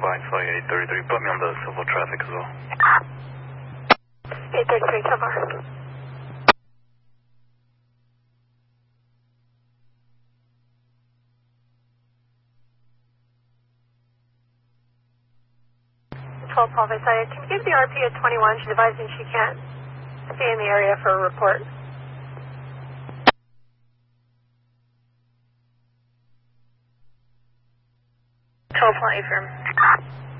Black Flight 833, put me on the civil traffic as well. 833, so far. I decided, can you give the RP at 21? She's advising she can't stay in the area for a report. 12.8 firm.